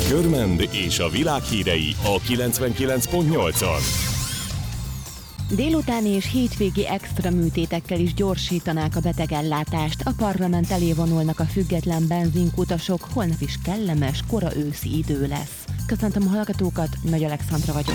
Körmend és a világ hírei a 99.8-on. Délutáni és hétvégi extra műtétekkel is gyorsítanák a betegellátást. A parlament elé vonulnak a független benzinkutasok, holnap is kellemes, kora őszi idő lesz. Köszöntöm a hallgatókat, Nagy Alexandra vagyok.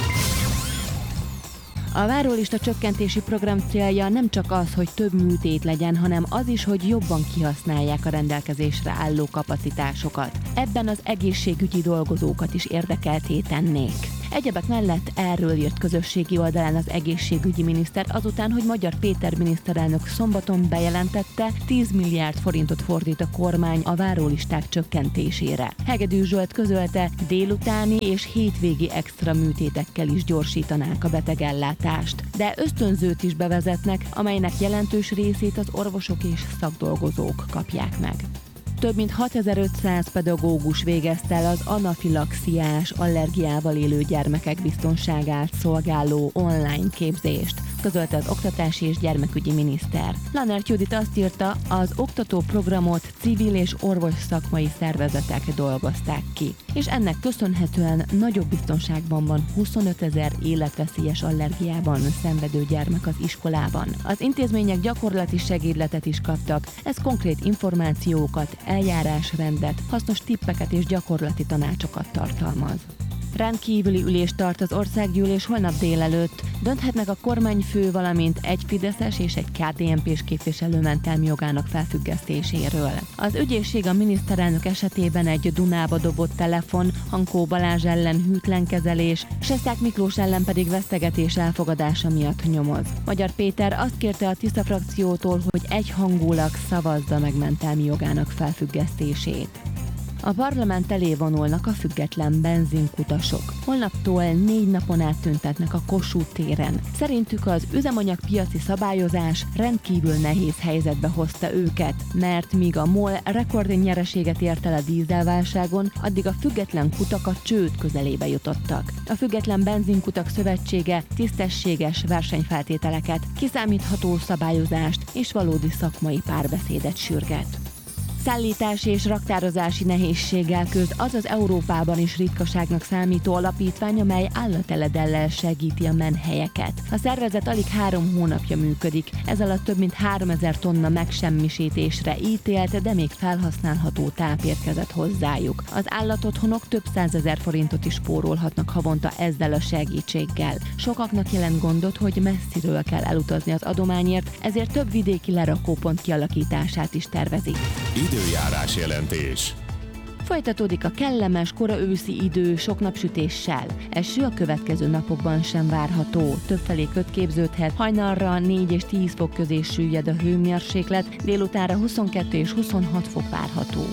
A várólista csökkentési program célja nem csak az, hogy több műtét legyen, hanem az is, hogy jobban kihasználják a rendelkezésre álló kapacitásokat. Ebben az egészségügyi dolgozókat is érdekeltté tennék. Egyebek mellett erről írt közösségi oldalán az egészségügyi miniszter azután, hogy Magyar Péter miniszterelnök szombaton bejelentette, 10 milliárd forintot fordít a kormány a várólisták csökkentésére. Hegedű Zsolt közölte, délutáni és hétvégi extra műtétekkel is gyorsítanák a betegellátást. De ösztönzőt is bevezetnek, amelynek jelentős részét az orvosok és szakdolgozók kapják meg. Több mint 6500 pedagógus végezte el az anafilaxiás allergiával élő gyermekek biztonságát szolgáló online képzést, közölte az oktatási és gyermekügyi miniszter. Lannert Judit azt írta, az oktatóprogramot civil és orvos szakmai szervezetek dolgozták ki, és ennek köszönhetően nagyobb biztonságban van 25 000 életveszélyes allergiában szenvedő gyermek az iskolában. Az intézmények gyakorlati segédletet is kaptak, ez konkrét információkat, eljárásrendet, hasznos tippeket és gyakorlati tanácsokat tartalmaz. Rendkívüli ülést tart az országgyűlés holnap délelőtt. Dönthetnek a kormányfő, valamint egy fideszes és egy KDNP-s képviselő mentelmi jogának felfüggesztéséről. Az ügyészség a miniszterelnök esetében egy Dunába dobott telefon, Hankó Balázs ellen hűtlenkezelés, Sesták Miklós ellen pedig vesztegetés elfogadása miatt nyomoz. Magyar Péter azt kérte a Tisza frakciótól, hogy egyhangulag szavazza meg mentelmi jogának felfüggesztését. A parlament elé vonulnak a független benzinkutasok. Holnaptól 4 napon át tüntetnek a Kossuth téren. Szerintük az üzemanyagpiaci szabályozás rendkívül nehéz helyzetbe hozta őket, mert míg a MOL rekordnyereséget ért el a dízelválságon, addig a független kutak a csőd közelébe jutottak. A Független Benzinkutak Szövetsége tisztességes versenyfeltételeket, kiszámítható szabályozást és valódi szakmai párbeszédet sürget. Szállítási és raktározási nehézséggel küzd az az Európában is ritkaságnak számító alapítvány, amely állateledellel segíti a menhelyeket. A szervezet alig 3 hónapja működik, ez alatt több mint 3000 tonna megsemmisítésre ítélt, de még felhasználható táp érkezett hozzájuk. Az állatotthonok több 100 000 forintot is spórolhatnak havonta ezzel a segítséggel. Sokaknak jelent gondot, hogy messziről kell elutazni az adományért, ezért több vidéki lerakópont kialakítását is tervezik. Időjárás jelentés. Folytatódik a kellemes, kora őszi idő sok napsütéssel. Eső a következő napokban sem várható. Többfelé köd képződhet, hajnalra 4 és 10 fok közé süllyed a hőmérséklet, délutánra 22 és 26 fok várható.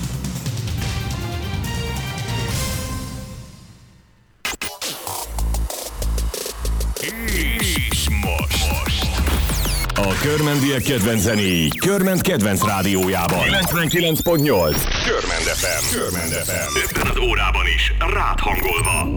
És most a körmendiek kedvenc zenéi Körmend kedvenc rádiójában 99.8 Körmend FM. Körmend FM. Ebben az órában is rád hangolva.